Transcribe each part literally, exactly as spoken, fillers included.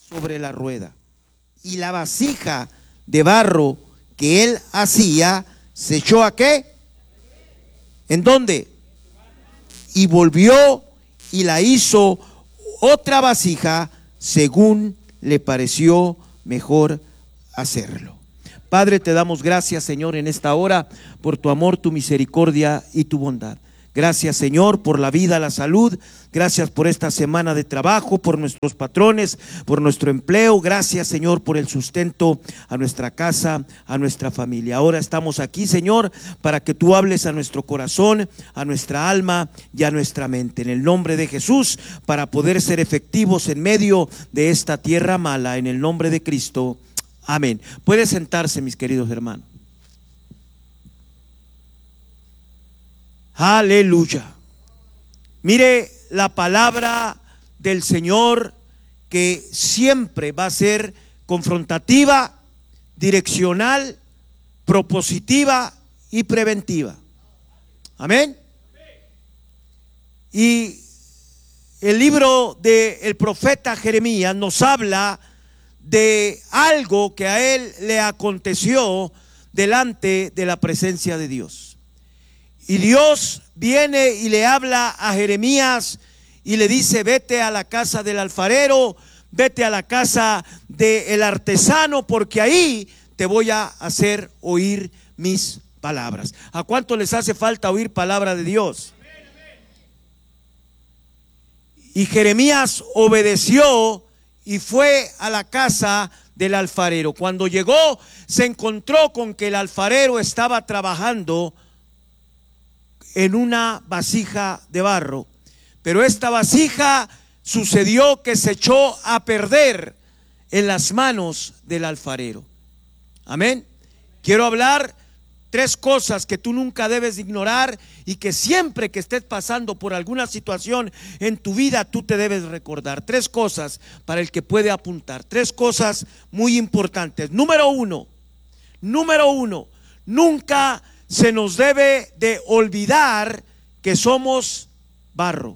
sobre la rueda, y la vasija de barro que él hacía se echó a ¿qué? ¿En dónde? Y volvió y la hizo otra vasija según le pareció mejor hacerlo. Padre, te damos gracias, Señor, en esta hora por tu amor, tu misericordia y tu bondad. Gracias, Señor, por la vida, la salud. Gracias por esta semana de trabajo, por nuestros patrones, por nuestro empleo. Gracias, Señor, por el sustento a nuestra casa, a nuestra familia. Ahora estamos aquí, Señor, para que tú hables a nuestro corazón, a nuestra alma y a nuestra mente. En el nombre de Jesús, para poder ser efectivos en medio de esta tierra mala. En el nombre de Cristo. Amén. Puede sentarse, mis queridos hermanos. Aleluya. Mire la palabra del Señor, que siempre va a ser confrontativa, direccional, propositiva y preventiva. Amén. Y el libro del profeta Jeremías nos habla de algo que a él le aconteció delante de la presencia de Dios. Y Dios viene y le habla a Jeremías y le dice: vete a la casa del alfarero, vete a la casa del artesano, porque ahí te voy a hacer oír mis palabras. ¿A cuánto les hace falta oír palabra de Dios? Y Jeremías obedeció y fue a la casa del alfarero. Cuando llegó, se encontró con que el alfarero estaba trabajando en una vasija de barro, pero esta vasija sucedió que se echó a perder en las manos del alfarero. Amén. Quiero hablar tres cosas que tú nunca debes ignorar y que siempre que estés pasando por alguna situación en tu vida tú te debes recordar. Tres cosas para el que puede apuntar. Tres cosas muy importantes. Número uno, número uno, nunca se nos debe de olvidar que somos barro.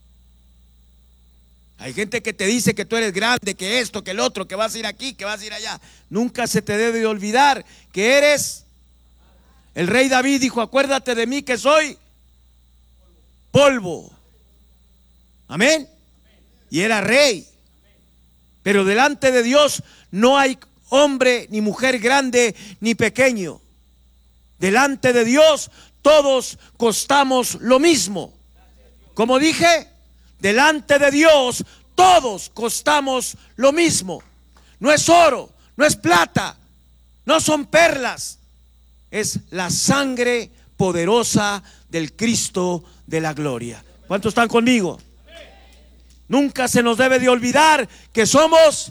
Hay gente que te dice que tú eres grande, que esto, que el otro, que vas a ir aquí, que vas a ir allá. Nunca se te debe de olvidar que eres. El rey David dijo: acuérdate de mí que soy polvo. Amén. Y era rey. Pero delante de Dios no hay hombre ni mujer grande ni pequeño. Delante de Dios todos costamos lo mismo. Como dije, delante de Dios todos costamos lo mismo. No es oro, no es plata, no son perlas. Es la sangre poderosa del Cristo de la gloria. ¿Cuántos están conmigo? Nunca se nos debe de olvidar que somos.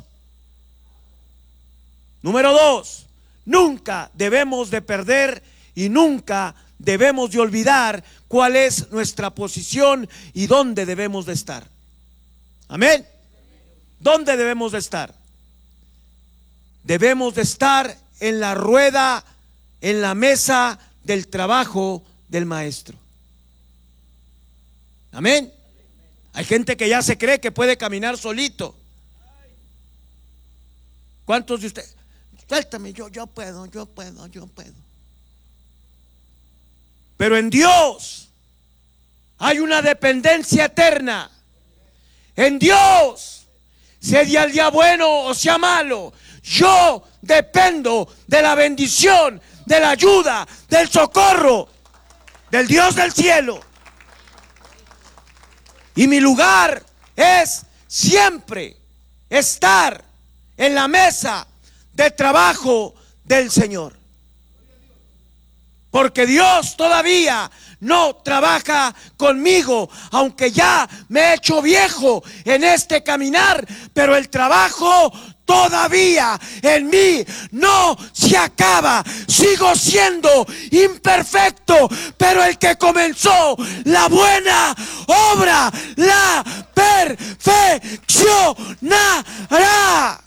Número dos, nunca debemos de perder y nunca debemos de olvidar cuál es nuestra posición y dónde debemos de estar. Amén. ¿Dónde debemos de estar? Debemos de estar en la rueda, en la mesa del trabajo del maestro. Amén. Hay gente que ya se cree que puede caminar solito. ¿Cuántos de ustedes? Suéltame, yo, yo puedo, yo puedo, yo puedo. Pero en Dios hay una dependencia eterna. En Dios, sea el día bueno o sea malo, yo dependo de la bendición, de la ayuda, del socorro del Dios del cielo. Y mi lugar es siempre estar en la mesa de trabajo del Señor. Porque Dios todavía no trabaja conmigo, aunque ya me he hecho viejo en este caminar, pero el trabajo todavía en mí no se acaba. Sigo siendo imperfecto, pero el que comenzó la buena obra la perfeccionará.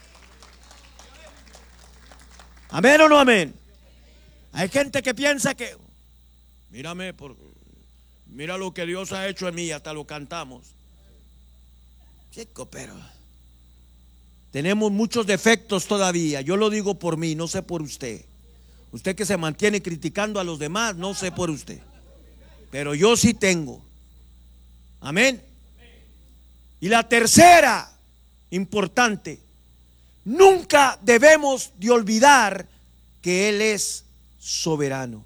¿Amén o no amén? Hay gente que piensa que, mírame, por, mira lo que Dios ha hecho en mí, hasta lo cantamos. Chico, pero Tenemos muchos defectos todavía. Yo lo digo por mí, no sé por usted. Usted que se mantiene criticando a los demás, no sé por usted. Pero yo sí tengo. Amén. Y la tercera, importante, nunca debemos de olvidar que Él es soberano.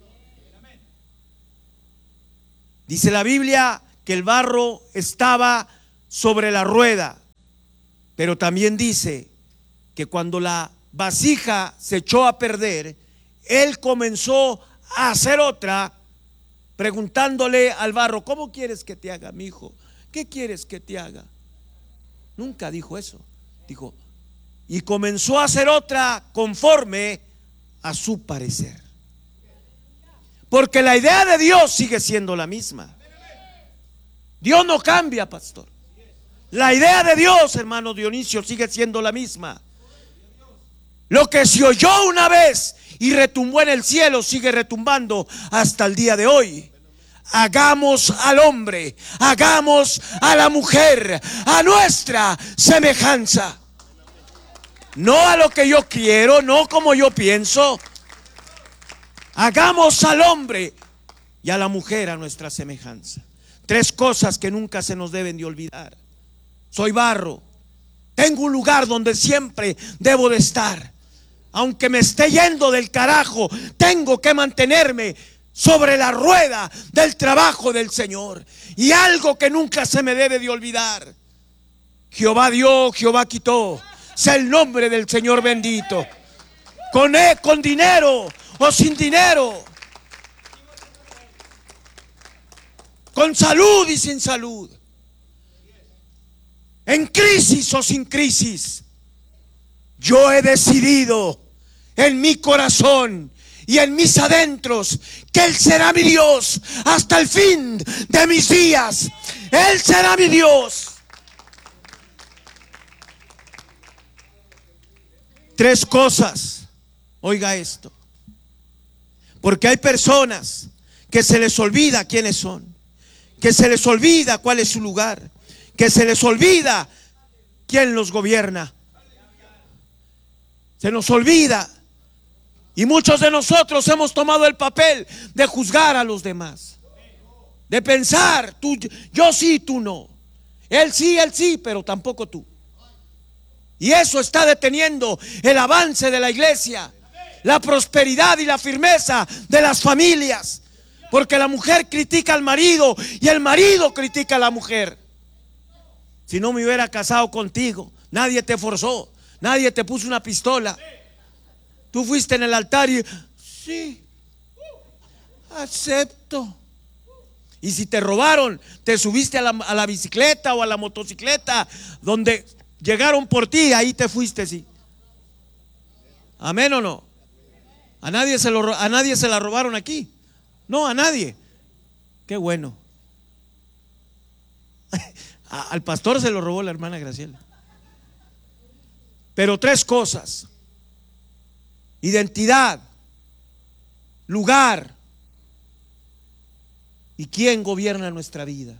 Dice la Biblia que el barro estaba sobre la rueda, pero también dice que cuando la vasija se echó a perder, Él comenzó a hacer otra, preguntándole al barro: ¿cómo quieres que te haga, mi hijo? ¿Qué quieres que te haga? Nunca dijo eso. Dijo, y comenzó a hacer otra conforme a su parecer. Porque la idea de Dios sigue siendo la misma. Dios no cambia, pastor. La idea de Dios, hermano Dionisio, sigue siendo la misma. Lo que se oyó una vez y retumbó en el cielo sigue retumbando hasta el día de hoy. Hagamos al hombre, hagamos a la mujer a nuestra semejanza. No a lo que yo quiero, no como yo pienso. Hagamos al hombre y a la mujer a nuestra semejanza. Tres cosas que nunca se nos deben de olvidar. Soy barro, tengo un lugar donde siempre debo de estar. Aunque me esté yendo del carajo, tengo que mantenerme sobre la rueda del trabajo del Señor. Y algo que nunca se me debe de olvidar: Jehová dio, Jehová quitó. Sea el nombre del Señor bendito. Con, e, con dinero o sin dinero, con salud y sin salud, en crisis o sin crisis, yo he decidido en mi corazón y en mis adentros que Él será mi Dios hasta el fin de mis días. Él será mi Dios. Tres cosas, oiga esto, porque hay personas que se les olvida quiénes son, que se les olvida cuál es su lugar, que se les olvida quién los gobierna. Se nos olvida. Y muchos de nosotros hemos tomado el papel de juzgar a los demás, de pensar, tú, yo sí, tú no. Él sí, él sí, pero tampoco tú. Y eso está deteniendo el avance de la iglesia, la prosperidad y la firmeza de las familias. Porque la mujer critica al marido y el marido critica a la mujer. Si no me hubiera casado contigo, nadie te forzó, nadie te puso una pistola. Tú fuiste en el altar y sí, acepto. Y si te robaron, te subiste a la, a la bicicleta o a la motocicleta donde llegaron por ti, ahí te fuiste, sí. ¿Amén o no? A nadie se lo, a nadie se la robaron aquí. No, a nadie. Qué bueno. Al pastor se lo robó la hermana Graciela. Pero tres cosas: identidad, lugar y quién gobierna nuestra vida.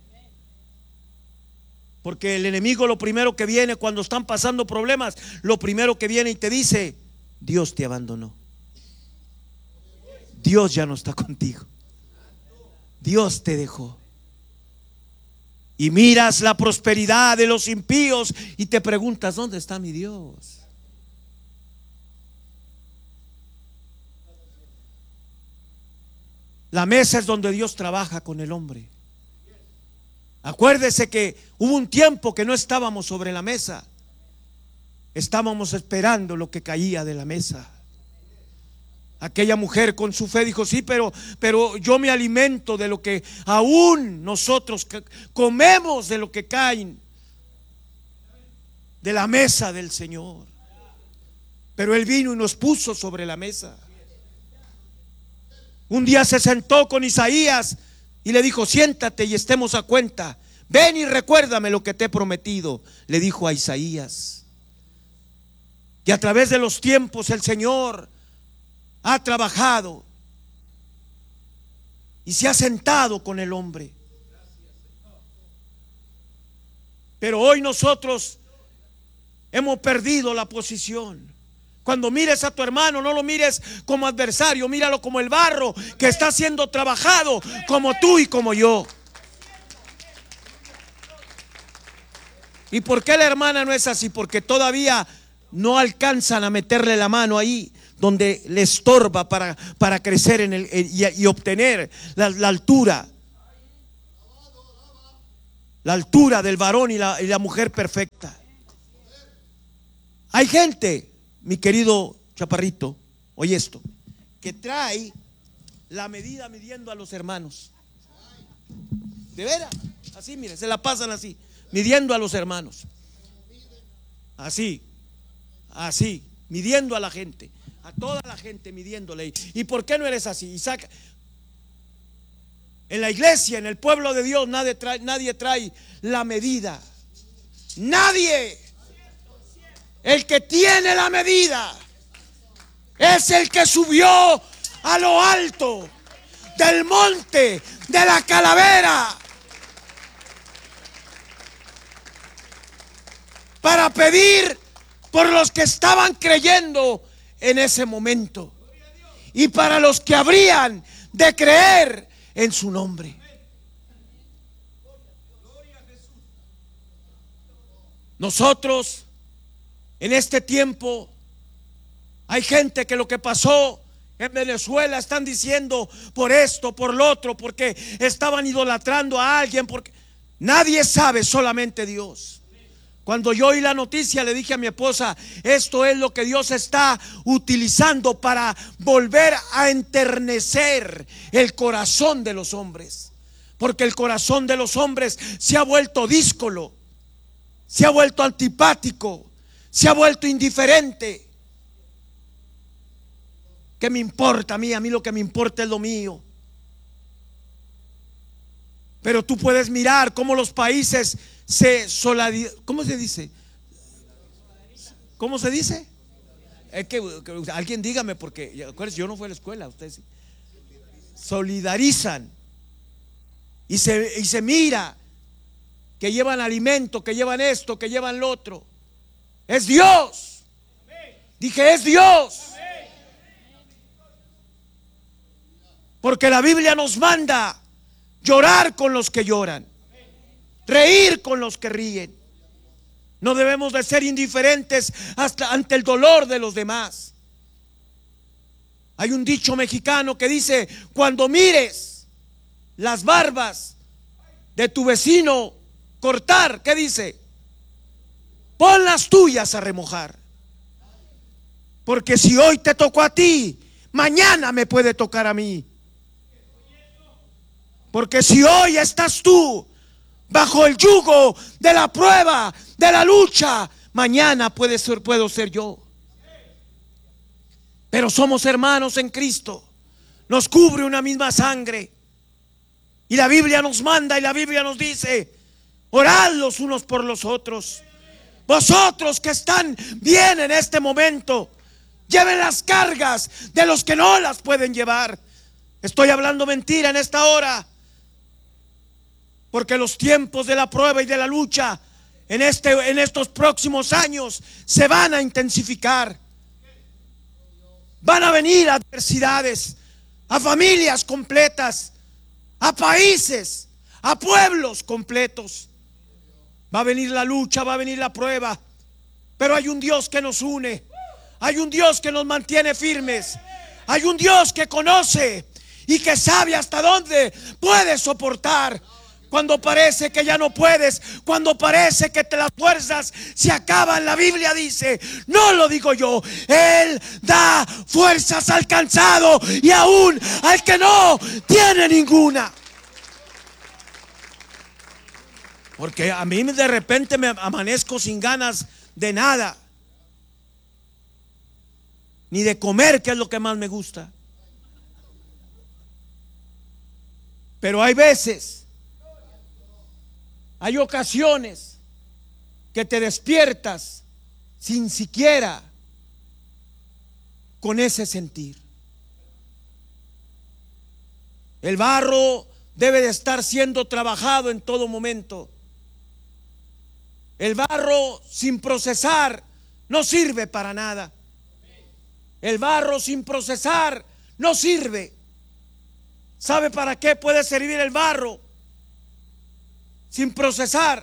Porque el enemigo, lo primero que viene cuando están pasando problemas, lo primero que viene y te dice: Dios te abandonó, Dios ya no está contigo, Dios te dejó. Y miras la prosperidad de los impíos y te preguntas: ¿dónde está mi Dios? La mesa es donde Dios trabaja con el hombre. Acuérdese que hubo un tiempo que no estábamos sobre la mesa, estábamos esperando lo que caía de la mesa. Aquella mujer con su fe dijo: sí, pero, pero yo me alimento de lo que aún nosotros comemos, de lo que caen de la mesa del Señor. Pero Él vino y nos puso sobre la mesa. Un día se sentó con Isaías y le dijo: siéntate y estemos a cuenta. Ven y recuérdame lo que te he prometido, le dijo a Isaías. Y a través de los tiempos el Señor ha trabajado y se ha sentado con el hombre. Pero hoy nosotros Hemos perdido la posición. Cuando mires a tu hermano, no lo mires como adversario, míralo como el barro que está siendo trabajado, como tú y como yo. ¿Y por qué la hermana no es así? Porque todavía no alcanzan a meterle la mano ahí donde le estorba para, para crecer en el, y, y obtener la, la altura. La altura del varón y la, y la mujer perfecta. Hay gente, mi querido chaparrito, oye esto, que trae la medida midiendo a los hermanos. De veras, así, mire, se la pasan así, midiendo a los hermanos. Así, así, midiendo a la gente, a toda la gente midiéndole. ¿Y por qué no eres así? Isaac, en la iglesia, en el pueblo de Dios, nadie trae, nadie trae la medida. Nadie. El que tiene la medida es el que subió a lo alto del monte de la calavera para pedir por los que estaban creyendo en ese momento y para los que habrían de creer en su nombre. Nosotros en este tiempo hay gente que lo que pasó en Venezuela están diciendo por esto, por lo otro, porque estaban idolatrando a alguien, porque nadie sabe, solamente Dios. Cuando yo oí la noticia le dije a mi esposa, esto es lo que Dios está utilizando para volver a enternecer el corazón de los hombres, porque el corazón de los hombres se ha vuelto díscolo, se ha vuelto antipático, se ha vuelto indiferente. ¿Qué me importa a mí? A mí lo que me importa es lo mío. Pero tú puedes mirar cómo los países se solidarizan. ¿Cómo se dice? ¿Cómo se dice? Es que, que alguien dígame, porque acuérdense, yo no fui a la escuela, ustedes solidarizan y se, y se mira que llevan alimento, que llevan esto, que llevan lo otro. Es Dios. Dije, es Dios. Porque la Biblia nos manda llorar con los que lloran, reír con los que ríen. No debemos de ser indiferentes hasta ante el dolor de los demás. Hay un dicho mexicano que dice: cuando mires las barbas de tu vecino cortar, ¿qué dice? Pon las tuyas a remojar. Porque si hoy te tocó a ti, mañana me puede tocar a mí. Porque si hoy estás tú bajo el yugo de la prueba, de la lucha, mañana puede ser, puedo ser yo. Pero somos hermanos en Cristo, nos cubre una misma sangre. Y la Biblia nos manda y la Biblia nos dice: orad los unos por los otros. Vosotros que están bien en este momento, lleven las cargas de los que no las pueden llevar. Estoy hablando mentira en esta hora, porque los tiempos de la prueba y de la lucha en, este, en estos próximos años se van a intensificar. Van a venir adversidades a familias completas, a países, a pueblos completos. Va a venir la lucha, va a venir la prueba, pero hay un Dios que nos une, hay un Dios que nos mantiene firmes, hay un Dios que conoce y que sabe hasta dónde puedes soportar. Cuando parece que ya no puedes, cuando parece que te las fuerzas se acaban, la Biblia dice, no lo digo yo, Él da fuerzas al cansado y aún al que no tiene ninguna. Porque a mí de repente me amanezco sin ganas de nada, ni de comer, que es lo que más me gusta. Pero hay veces, hay ocasiones que te despiertas sin siquiera con ese sentir. El barro debe de estar siendo trabajado en todo momento. El barro sin procesar no sirve para nada. El barro sin procesar no sirve. ¿Sabe para qué puede servir el barro sin procesar?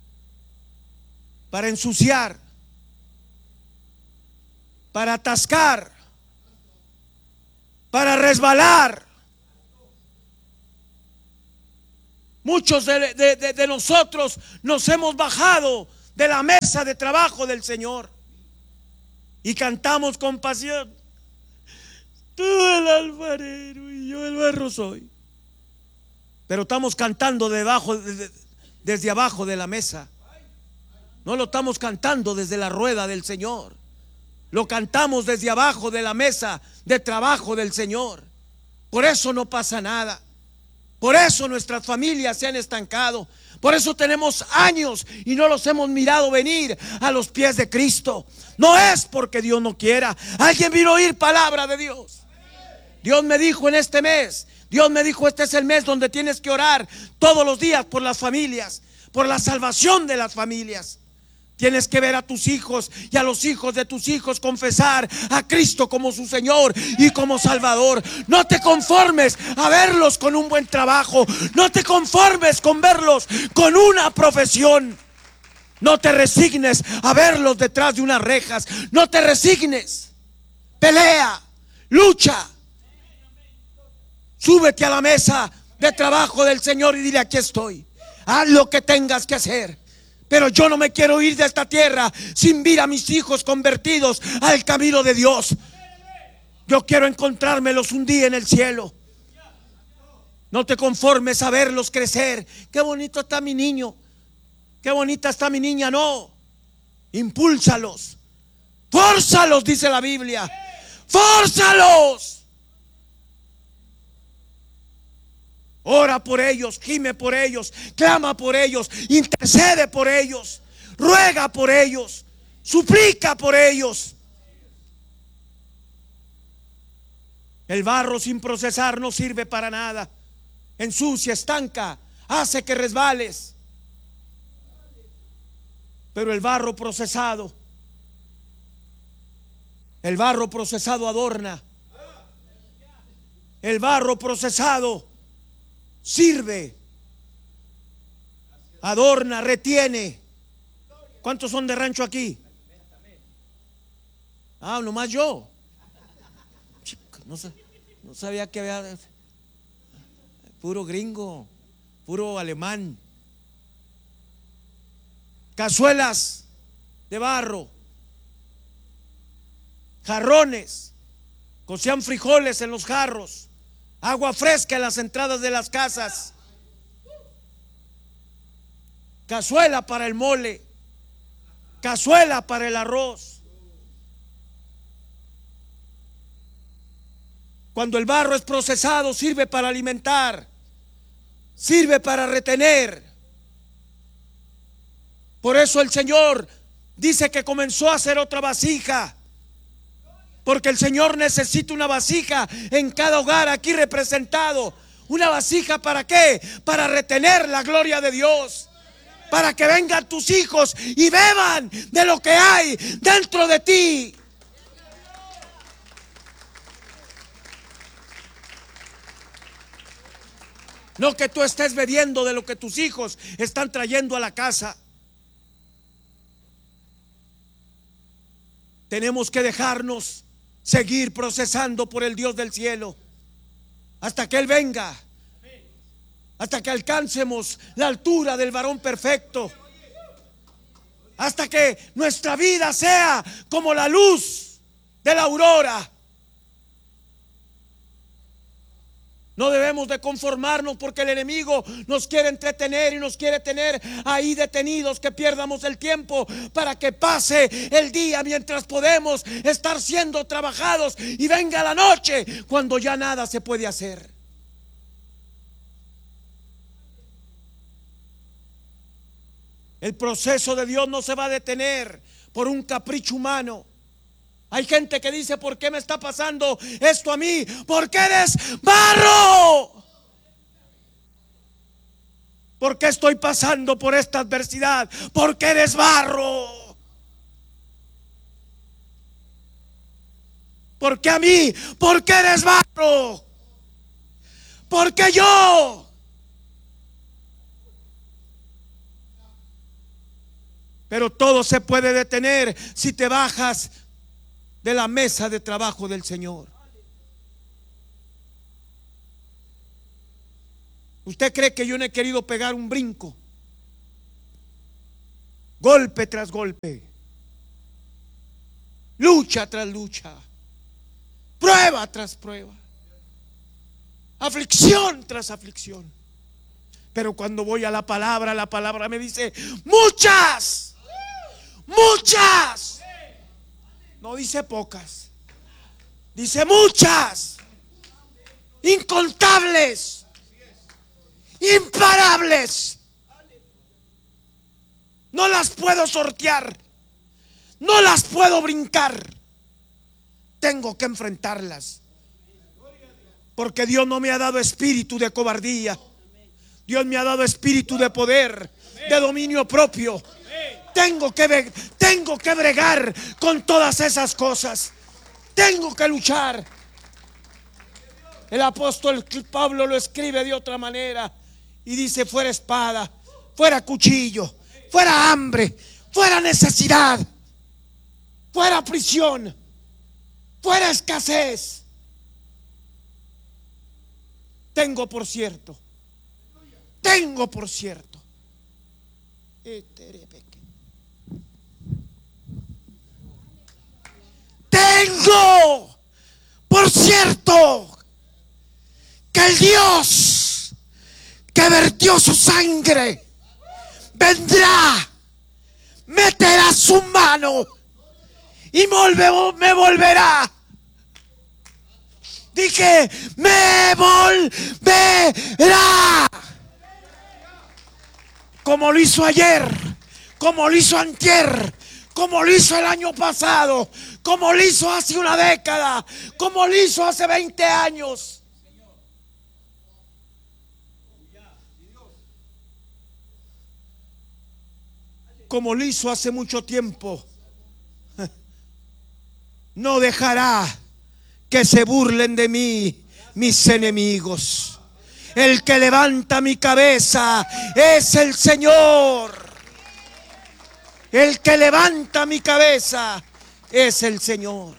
Para ensuciar, para atascar, para resbalar. Muchos de, de, de, de nosotros nos hemos bajado de la mesa de trabajo del Señor y cantamos con pasión: tú el alfarero y yo el barro soy. Pero estamos cantando debajo, de, desde abajo de la mesa. No lo estamos cantando desde la rueda del Señor. Lo cantamos desde abajo de la mesa de trabajo del Señor. Por eso no pasa nada. Por eso nuestras familias se han estancado. Por eso tenemos años y no los hemos mirado venir a los pies de Cristo. No es porque Dios no quiera. Alguien vino a oír palabra de Dios. Dios me dijo en este mes, Dios me dijo: este es el mes donde tienes que orar todos los días por las familias, por la salvación de las familias. Tienes que ver a tus hijos y a los hijos de tus hijos confesar a Cristo como su Señor y como Salvador. No te conformes a verlos con un buen trabajo. No te conformes con verlos con una profesión. No te resignes a verlos detrás de unas rejas. No te resignes. Pelea, lucha. Súbete a la mesa de trabajo del Señor y dile: aquí estoy. Haz lo que tengas que hacer. Pero yo no me quiero ir de esta tierra sin ver a mis hijos convertidos al camino de Dios. Yo quiero encontrármelos un día en el cielo. No te conformes a verlos crecer. Qué bonito está mi niño, qué bonita está mi niña. No, impúlsalos, fórzalos, dice la Biblia. Fórzalos. Ora por ellos, gime por ellos, clama por ellos, intercede por ellos, ruega por ellos, suplica por ellos. El barro sin procesar no sirve para nada. Ensucia, estanca, hace que resbales. Pero el barro procesado, el barro procesado adorna. El barro procesado sirve, adorna, retiene. ¿Cuántos son de rancho aquí? Ah, nomás yo. No, no sabía que había puro gringo, puro alemán. Cazuelas de barro, jarrones, cocían frijoles en los jarros, agua fresca en las entradas de las casas, cazuela para el mole, cazuela para el arroz. Cuando el barro es procesado, sirve para alimentar, sirve para retener. Por eso el Señor dice que comenzó a hacer otra vasija, porque el Señor necesita una vasija en cada hogar aquí representado. ¿Una vasija para qué? Para retener la gloria de Dios, para que vengan tus hijos y beban de lo que hay dentro de ti. No que tú estés bebiendo de lo que tus hijos están trayendo a la casa. Tenemos que dejarnos seguir procesando por el Dios del cielo hasta que Él venga, hasta que alcancemos la altura del varón perfecto, hasta que nuestra vida sea como la luz de la aurora. No debemos de conformarnos porque el enemigo nos quiere entretener y nos quiere tener ahí detenidos, que pierdamos el tiempo para que pase el día mientras podemos estar siendo trabajados y venga la noche cuando ya nada se puede hacer. El proceso de Dios no se va a detener por un capricho humano. Hay gente que dice: ¿por qué me está pasando esto a mí? Porque eres barro. ¿Por qué estoy pasando por esta adversidad? Porque eres barro. ¿Por qué a mí? Porque eres barro. Porque yo. Pero todo se puede detener si te bajas de la mesa de trabajo del Señor. ¿Usted cree que yo no he querido pegar un brinco? Golpe tras golpe, lucha tras lucha, prueba tras prueba, aflicción tras aflicción. Pero cuando voy a la palabra, la palabra me dice muchas, muchas. No dice pocas, dice muchas, incontables, imparables. No las puedo sortear, no las puedo brincar. Tengo que enfrentarlas, porque Dios no me ha dado espíritu de cobardía. Dios me ha dado espíritu de poder, de dominio propio. Tengo que, tengo que bregar con todas esas cosas. Tengo que luchar. El apóstol Pablo lo escribe de otra manera y dice: fuera espada, fuera cuchillo, fuera hambre, fuera necesidad, fuera prisión, fuera escasez. Tengo por cierto, tengo por cierto, tengo por cierto que el Dios que vertió su sangre vendrá, meterá su mano y me volverá. Dije, me volverá. Como lo hizo ayer, como lo hizo antier, como lo hizo el año pasado, como lo hizo hace una década, como lo hizo hace veinte años. Como lo hizo hace mucho tiempo. No dejará que se burlen de mí mis enemigos. El que levanta mi cabeza es el Señor. El que levanta mi cabeza es el Señor.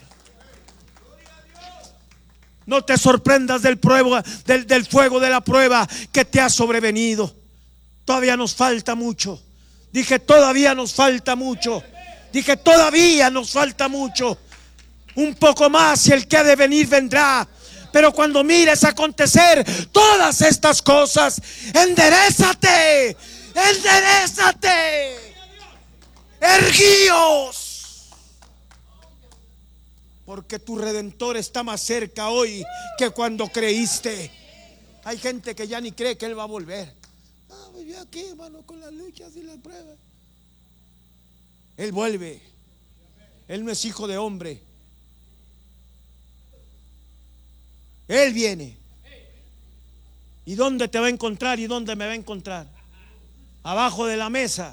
No te sorprendas del, prueba, del, del fuego de la prueba que te ha sobrevenido. Todavía nos falta mucho. Dije, todavía nos falta mucho. Dije, todavía nos falta mucho. Un poco más y el que ha de venir vendrá. Pero cuando mires acontecer todas estas cosas, enderézate, enderézate, erguíos, porque tu Redentor está más cerca hoy que cuando creíste. Hay gente que ya ni cree que Él va a volver. Ah, pues yo aquí, hermano, con las luchas y las pruebas. Él vuelve. Él no es hijo de hombre. Él viene. ¿Y dónde te va a encontrar y dónde me va a encontrar? Abajo de la mesa,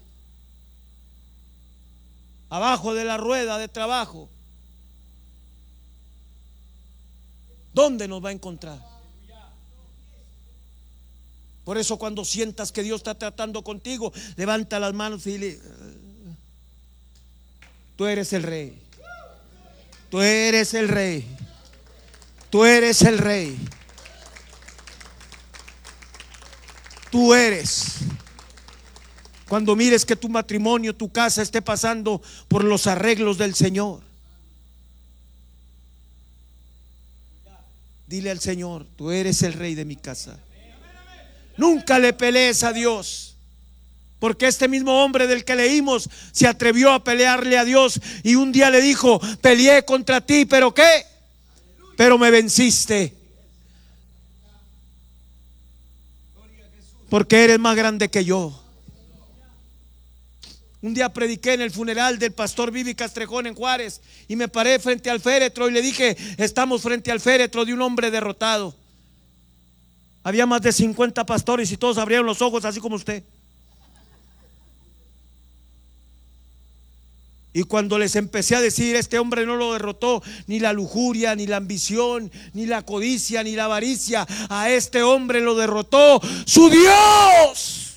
abajo de la rueda de trabajo. ¿Dónde nos va a encontrar? Por eso cuando sientas que Dios está tratando contigo, levanta las manos y dile: tú eres el rey. Tú eres el rey. Tú eres el rey. Tú eres. Cuando mires que tu matrimonio, tu casa esté pasando por los arreglos del Señor, dile al Señor: tú eres el rey de mi casa. Nunca le pelees a Dios, porque este mismo hombre del que leímos se atrevió a pelearle a Dios y un día le dijo: peleé contra ti, pero ¿qué? Pero me venciste, porque eres más grande que yo. Un día prediqué en el funeral del pastor Vivi Castrejón en Juárez y me paré frente al féretro y le dije: estamos frente al féretro de un hombre derrotado. Había más de cincuenta pastores y todos abrieron los ojos así como usted. Y cuando les empecé a decir, este hombre no lo derrotó ni la lujuria, ni la ambición, ni la codicia, ni la avaricia. A este hombre lo derrotó su Dios.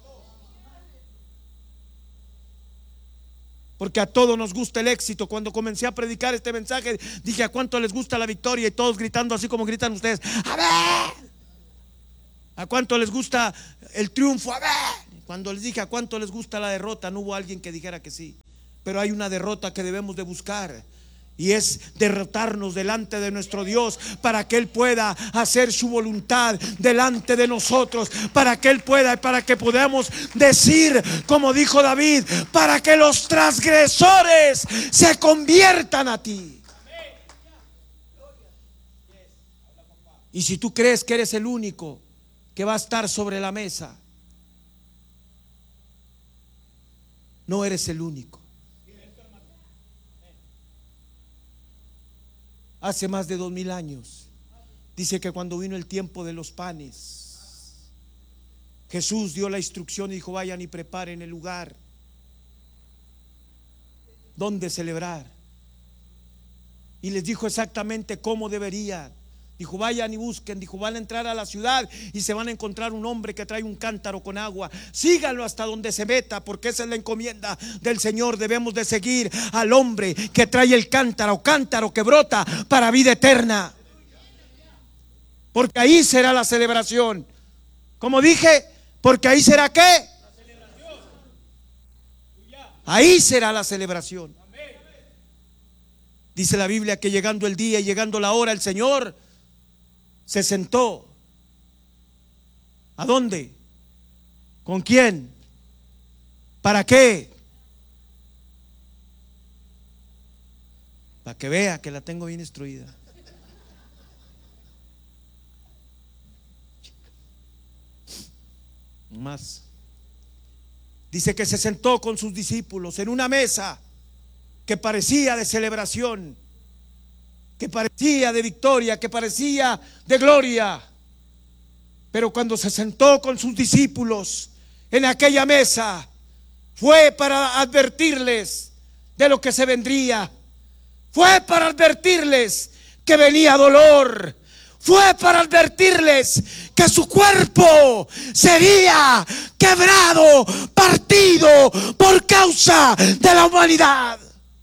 Porque a todos nos gusta el éxito. Cuando comencé a predicar este mensaje, dije, ¿a cuánto les gusta la victoria? Y todos gritando así como gritan ustedes, ¡amén! ¿A cuánto les gusta el triunfo? ¡Amén! Cuando les dije, ¿a cuánto les gusta la derrota? No hubo alguien que dijera que sí. Pero hay una derrota que debemos de buscar, y es derrotarnos delante de nuestro Dios, para que Él pueda hacer su voluntad delante de nosotros, para que Él pueda, para que podamos decir como dijo David, para que los transgresores se conviertan a ti. Y si tú crees que eres el único que va a estar sobre la mesa, no eres el único. Hace más de dos mil años, dice que cuando vino el tiempo de los panes, Jesús dio la instrucción y dijo, vayan y preparen el lugar donde celebrar. Y les dijo exactamente cómo deberían. Dijo, vayan y busquen. Dijo, van a entrar a la ciudad y se van a encontrar un hombre que trae un cántaro con agua. Síganlo hasta donde se meta, porque esa es la encomienda del Señor. Debemos de seguir al hombre que trae el cántaro, cántaro que brota para vida eterna, porque ahí será la celebración. Como dije, porque ahí será ¿qué? Ahí será la celebración. Dice la Biblia que llegando el día y llegando la hora, el Señor se sentó. ¿A dónde? ¿Con quién? ¿Para qué? Para que vea que la tengo bien instruida. Más. Dice que se sentó con sus discípulos en una mesa que parecía de celebración, que parecía de victoria, que parecía de gloria. Pero cuando se sentó con sus discípulos en aquella mesa, fue para advertirles de lo que se vendría. Fue para advertirles que venía dolor. Fue para advertirles que su cuerpo sería quebrado, partido por causa de la humanidad.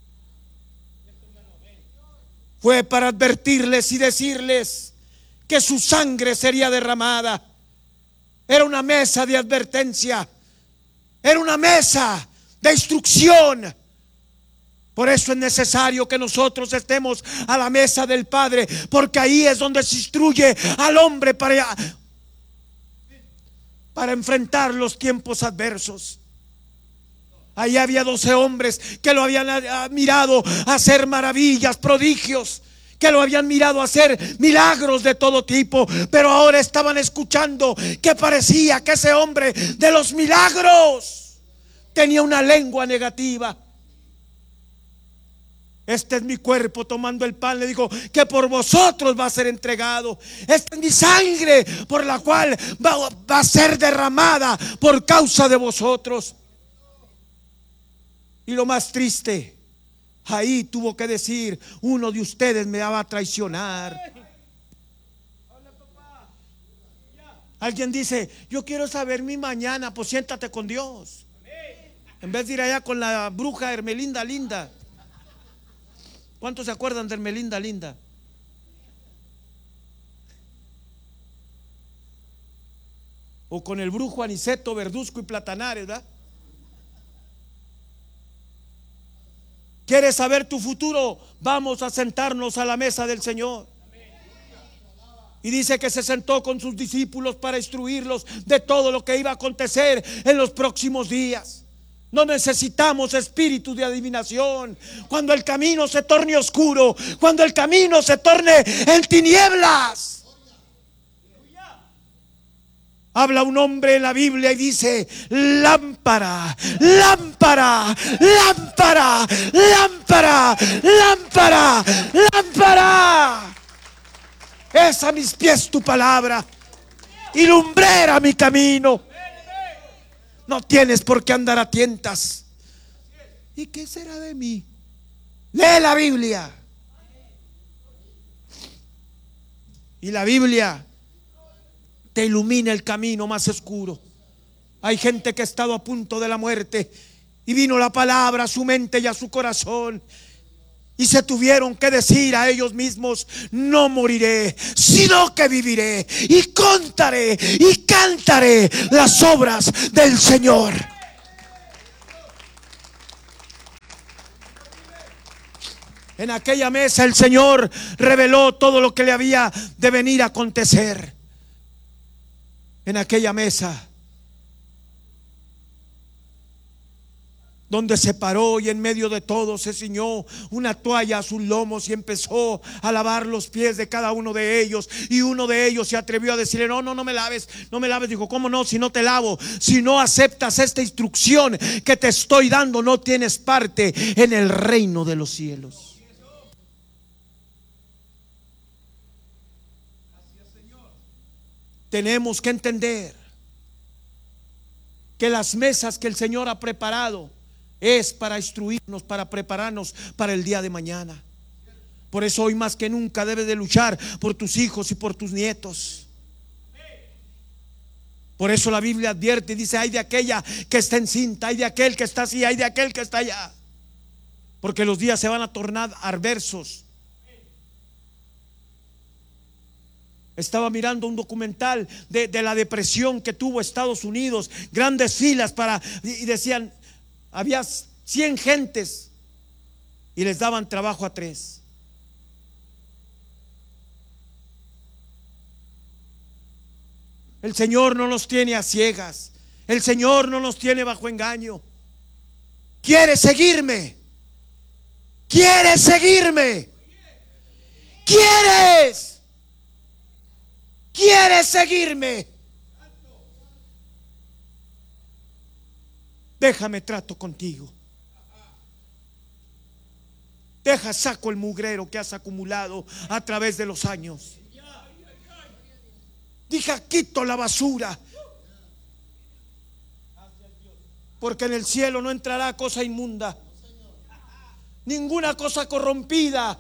Fue para advertirles y decirles que su sangre sería derramada. Era una mesa de advertencia, era una mesa de instrucción. Por eso es necesario que nosotros estemos a la mesa del Padre, porque ahí es donde se instruye al hombre para, para enfrentar los tiempos adversos. Ahí había doce hombres que lo habían mirado hacer maravillas, prodigios, que lo habían mirado hacer milagros de todo tipo, pero ahora estaban escuchando que parecía que ese hombre de los milagros tenía una lengua negativa. Este es mi cuerpo, tomando el pan, le dijo que por vosotros va a ser entregado. Esta es mi sangre, por la cual va, va a ser derramada por causa de vosotros. Y lo más triste, ahí tuvo que decir, uno de ustedes me va a traicionar. Alguien dice, yo quiero saber mi mañana. Pues siéntate con Dios, en vez de ir allá con la bruja Hermelinda Linda. ¿Cuántos se acuerdan de Hermelinda Linda? O con el brujo Aniceto Verduzco y Platanares, ¿verdad? ¿Quieres saber tu futuro? Vamos a sentarnos a la mesa del Señor. Y dice que se sentó con sus discípulos para instruirlos de todo lo que iba a acontecer en los próximos días. No necesitamos espíritu de adivinación. Cuando el camino se torne oscuro, cuando el camino se torne en tinieblas, habla un hombre en la Biblia y dice: lámpara, lámpara, lámpara, lámpara, lámpara, lámpara. Es a mis pies tu palabra y lumbrera mi camino. No tienes por qué andar a tientas. ¿Y qué será de mí? Lee la Biblia. Y la Biblia te ilumina el camino más oscuro. Hay gente que ha estado a punto de la muerte y vino la palabra a su mente y a su corazón, y se tuvieron que decir a ellos mismos: no moriré, sino que viviré y contaré y cantaré las obras del Señor. En aquella mesa el Señor reveló todo lo que le había de venir a acontecer. En aquella mesa donde se paró y en medio de todo se ciñó una toalla a sus lomos y empezó a lavar los pies de cada uno de ellos. Y uno de ellos se atrevió a decirle: no, no, no me laves, no me laves. Dijo: ¿cómo no? Si no te lavo, si no aceptas esta instrucción que te estoy dando, no tienes parte en el reino de los cielos. Tenemos que entender que las mesas que el Señor ha preparado es para instruirnos, para prepararnos para el día de mañana. Por eso hoy más que nunca debes de luchar por tus hijos y por tus nietos. Por eso la Biblia advierte y dice: hay de aquella que está encinta, hay de aquel que está así, hay de aquel que está allá. Porque los días se van a tornar adversos. Estaba mirando un documental de, de la depresión que tuvo Estados Unidos, grandes filas para, y decían, había cien gentes y les daban trabajo a tres. El Señor no nos tiene a ciegas. El Señor no nos tiene bajo engaño. ¿Quieres seguirme? ¿Quieres seguirme? ¿Quieres? ¿Quieres seguirme? Déjame trato contigo. Deja, saco el mugrero que has acumulado a través de los años. Deja, quito la basura. Porque en el cielo no entrará cosa inmunda, ninguna cosa corrompida,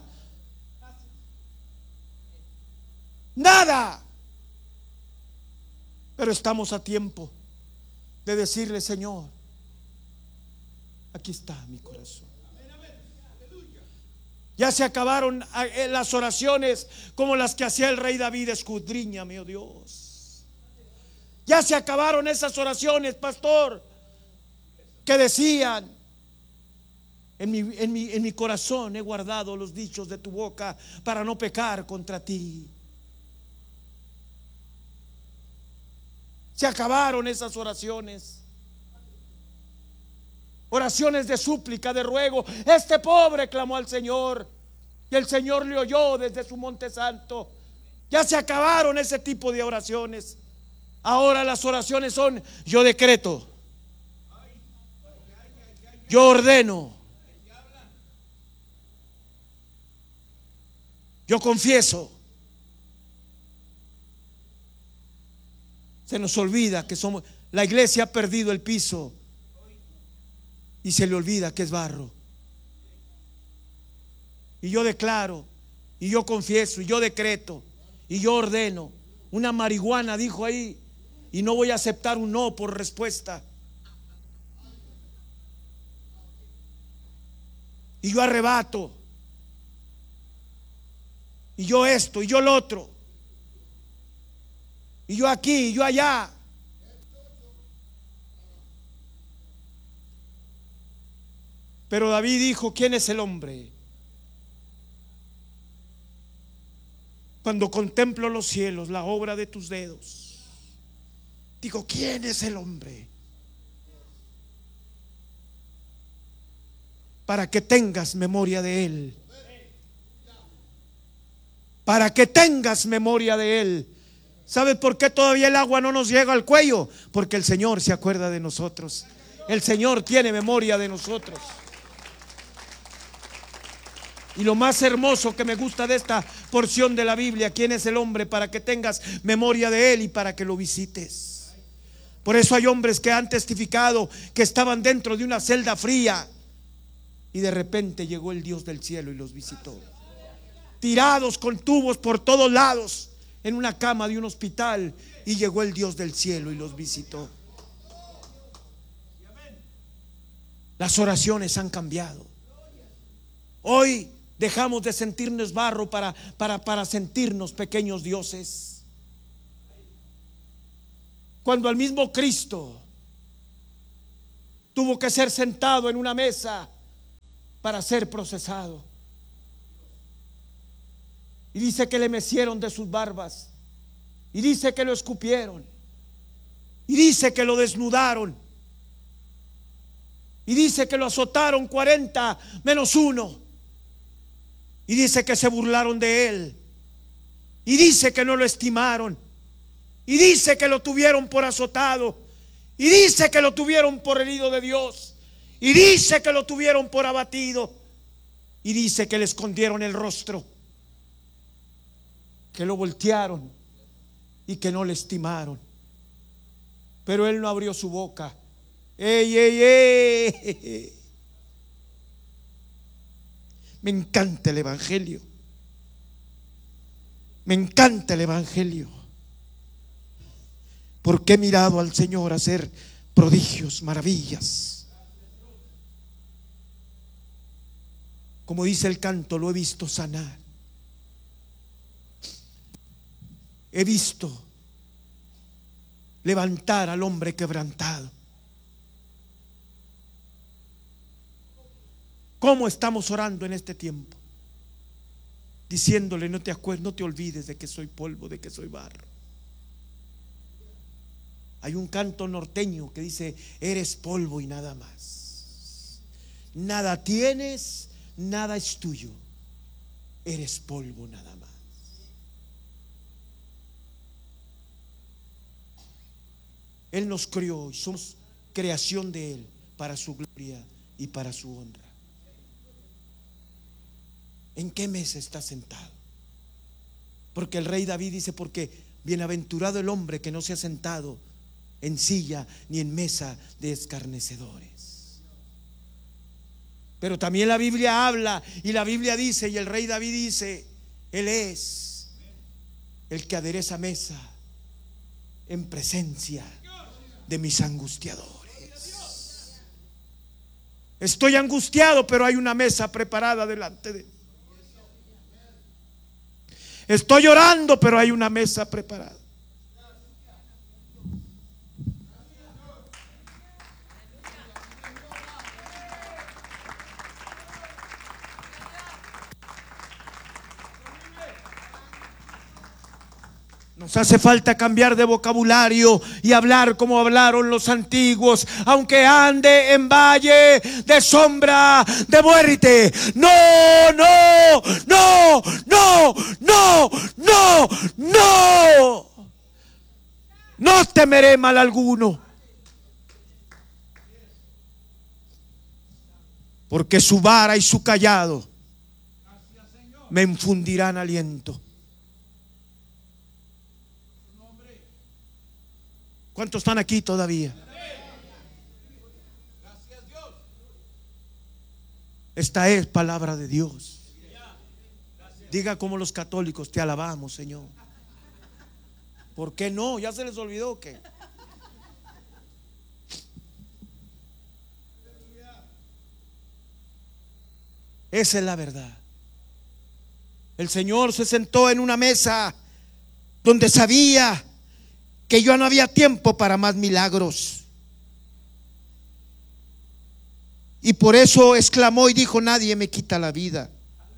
nada. Pero estamos a tiempo de decirle: Señor, aquí está mi corazón. Ya se acabaron las oraciones como las que hacía el rey David: escudriñame, oh Dios. Ya se acabaron esas oraciones, pastor, que decían: en mi, en mi, en mi corazón he guardado los dichos de tu boca para no pecar contra ti. Se acabaron esas oraciones. Oraciones de súplica, de ruego. Este pobre clamó al Señor y el Señor le oyó desde su monte santo. Ya se acabaron ese tipo de oraciones. Ahora las oraciones son: yo decreto, yo ordeno, yo confieso. Se nos olvida que somos, la iglesia ha perdido el piso y se le olvida que es barro. Y yo declaro, y yo confieso, y yo decreto, y yo ordeno. Una marihuana dijo ahí, y no voy a aceptar un no por respuesta. Y yo arrebato, y yo esto, y yo lo otro, y yo aquí, y yo allá. Pero David dijo: ¿quién es el hombre? Cuando contemplo los cielos, la obra de tus dedos, digo: ¿quién es el hombre? Para que tengas memoria de él. Para que tengas memoria de él. ¿Sabes por qué todavía el agua no nos llega al cuello? Porque el Señor se acuerda de nosotros. El Señor tiene memoria de nosotros. Y lo más hermoso que me gusta de esta porción de la Biblia: ¿quién es el hombre para que tengas memoria de él y para que lo visites? Por eso hay hombres que han testificado que estaban dentro de una celda fría y de repente llegó el Dios del cielo y los visitó. Tirados con tubos por todos lados en una cama de un hospital, y llegó el Dios del cielo y los visitó. Las oraciones han cambiado. Hoy dejamos de sentirnos barro para, para, para sentirnos pequeños dioses. Cuando el mismo Cristo tuvo que ser sentado en una mesa para ser procesado, y dice que le mecieron de sus barbas, y dice que lo escupieron, y dice que lo desnudaron, y dice que lo azotaron cuarenta menos uno, y dice que se burlaron de él, y dice que no lo estimaron, y dice que lo tuvieron por azotado, y dice que lo tuvieron por herido de Dios, y dice que lo tuvieron por abatido, y dice que le escondieron el rostro, que lo voltearon y que no le estimaron. Pero él no abrió su boca. ¡Ey, ey, ey! Me encanta el Evangelio. Me encanta el Evangelio. Porque he mirado al Señor hacer prodigios, maravillas. Como dice el canto, lo he visto sanar. He visto levantar al hombre quebrantado. ¿Cómo estamos orando en este tiempo? Diciéndole: no te acuerdes, no te olvides de que soy polvo, de que soy barro. Hay un canto norteño que dice: eres polvo y nada más. Nada tienes, nada es tuyo. Eres polvo nada más. Él nos crió y somos creación de Él para su gloria y para su honra. ¿En qué mesa está sentado? Porque el rey David dice: porque bienaventurado el hombre que no se ha sentado en silla ni en mesa de escarnecedores. Pero también la Biblia habla, y la Biblia dice, y el rey David dice: Él es el que adereza mesa en presencia de mis angustiadores. Estoy angustiado, pero hay una mesa preparada delante de mí. Estoy llorando, pero hay una mesa preparada. Nos hace falta cambiar de vocabulario y hablar como hablaron los antiguos. Aunque ande en valle de sombra de muerte, no, no, no, no, no, no, no. No temeré mal alguno, porque su vara y su cayado me infundirán aliento. ¿Cuántos están aquí todavía? Esta es palabra de Dios. Diga como los católicos: te alabamos, Señor. ¿Por qué no? ¿Ya se les olvidó que? Esa es la verdad. El Señor se sentó en una mesa donde sabía que ya no había tiempo para más milagros. Y por eso exclamó y dijo: nadie me quita la vida.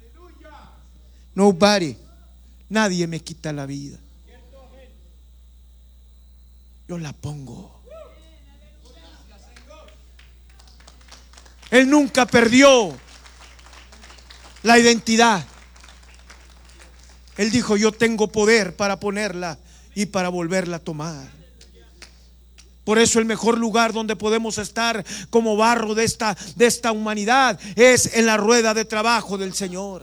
Nobody. Nadie me quita la vida. Yo la pongo. Él nunca perdió la identidad. Él dijo: yo tengo poder para ponerla y para volverla a tomar. Por eso el mejor lugar donde podemos estar como barro de esta, de esta humanidad es en la rueda de trabajo del Señor.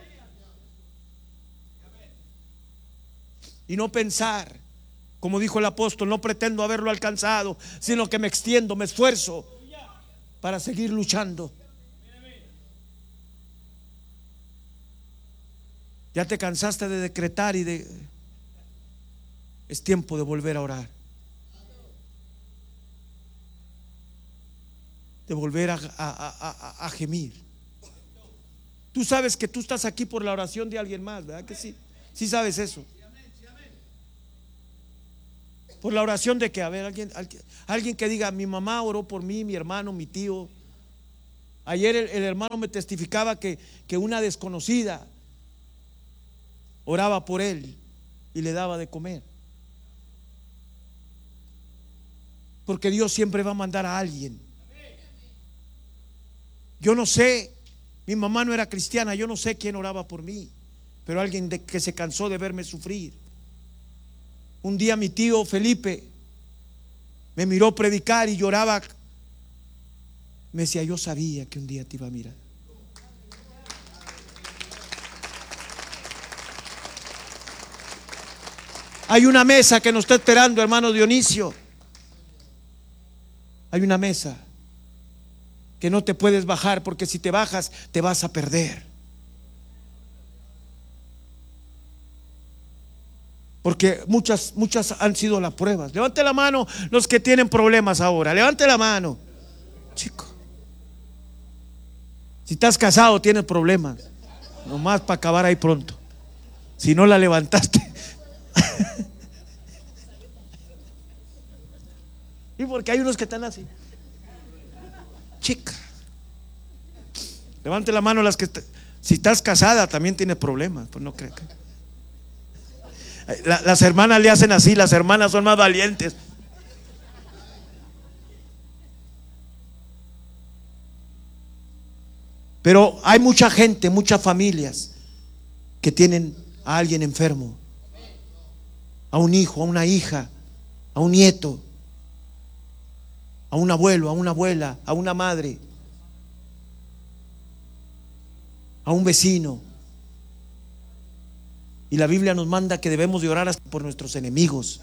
Y no pensar, como dijo el apóstol, no pretendo haberlo alcanzado, sino que me extiendo, me esfuerzo para seguir luchando. Ya te cansaste de decretar y de... Es tiempo de volver a orar, de volver a, a, a, a gemir. Tú sabes que tú estás aquí por la oración de alguien más, ¿verdad que sí? Sí sabes eso. Por la oración de que, a ver, alguien, alguien, alguien que diga, mi mamá oró por mí, mi hermano, mi tío. Ayer el, el hermano me testificaba que, que una desconocida oraba por él y le daba de comer. Porque Dios siempre va a mandar a alguien. Yo no sé, mi mamá no era cristiana, yo no sé quién oraba por mí, pero alguien de, que se cansó de verme sufrir. Un día mi tío Felipe me miró predicar y lloraba. Me decía, yo sabía que un día te iba a mirar. Hay una mesa que nos está esperando, hermano Dionisio. Hay una mesa que no te puedes bajar, porque si te bajas te vas a perder. Porque muchas, muchas han sido las pruebas. Levante la mano los que tienen problemas ahora. Levante la mano, chico. Si estás casado tienes problemas, nomás para acabar ahí pronto. Si no la levantaste. Y porque hay unos que están así. Chica, levante la mano las que, si estás casada también tienes problemas. Pues no creo que la, las hermanas le hacen así. Las hermanas son más valientes. Pero hay mucha gente, muchas familias que tienen a alguien enfermo, a un hijo, a una hija, a un nieto, a un abuelo, a una abuela, a una madre, a un vecino. Y la Biblia nos manda que debemos de orar hasta por nuestros enemigos.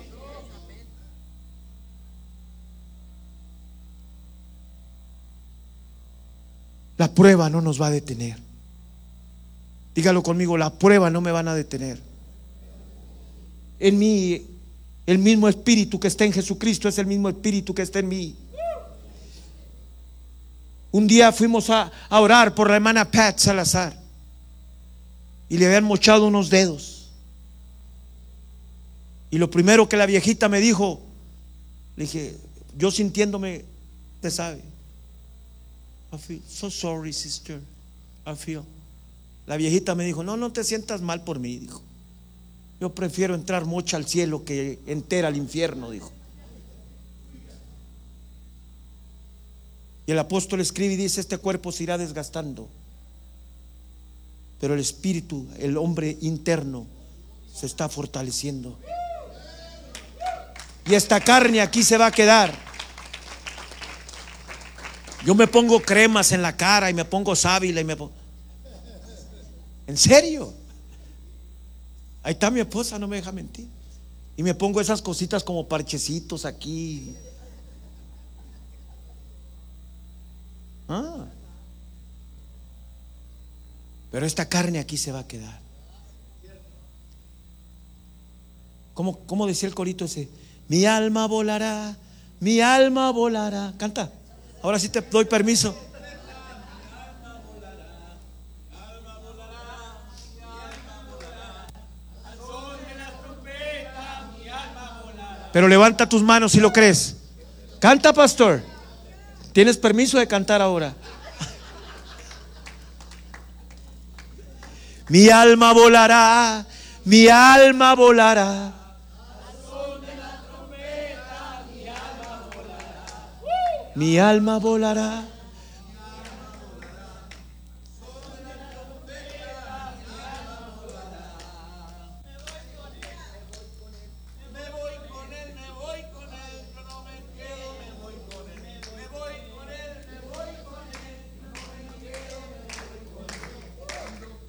La prueba no nos va a detener. Dígalo conmigo, la prueba no me van a detener. En mí, el mismo espíritu que está en Jesucristo es el mismo espíritu que está en mí. Un día fuimos a, a orar por la hermana Pat Salazar y le habían mochado unos dedos. Y lo primero que la viejita me dijo, le dije, yo sintiéndome, usted sabe, I feel so sorry, sister. I feel. La viejita me dijo, no, no te sientas mal por mí, dijo. Yo prefiero entrar mocha al cielo que entera al infierno, dijo. Y el apóstol escribe y dice, este cuerpo se irá desgastando, pero el espíritu, el hombre interno, se está fortaleciendo. Y esta carne aquí se va a quedar. Yo me pongo cremas en la cara y me pongo sábila y me pongo... ¿En serio? Ahí está mi esposa, no me deja mentir. Y me pongo esas cositas como parchecitos aquí. Ah. Pero esta carne aquí se va a quedar. ¿Cómo, cómo decía el corito ese? Mi alma volará, mi alma volará. Canta. Ahora sí te doy permiso. Pero levanta tus manos si lo crees. Canta, pastor. Tienes permiso de cantar ahora. Mi alma volará, mi alma volará. Mi alma volará.